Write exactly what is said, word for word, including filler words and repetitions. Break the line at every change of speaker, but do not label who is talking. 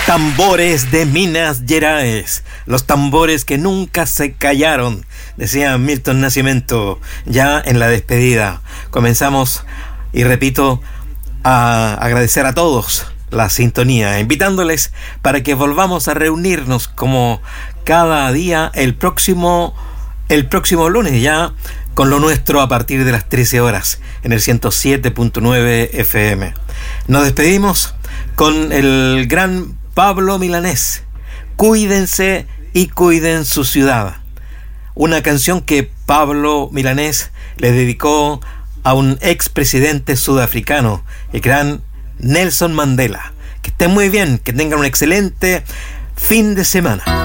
Tambores de Minas Gerais, los tambores que nunca se callaron, decía Milton Nascimento ya en la despedida. Comenzamos, y repito, a agradecer a todos la sintonía, invitándoles para que volvamos a reunirnos como cada día el próximo, el próximo lunes, ya con lo nuestro a partir de las trece horas en el ciento siete punto nueve F M. Nos despedimos con el gran Pablo Milanés, Cuídense y cuiden su ciudad. Una canción que Pablo Milanés le dedicó a un expresidente sudafricano, el gran Nelson Mandela. Que estén muy bien, que tengan un excelente fin de semana.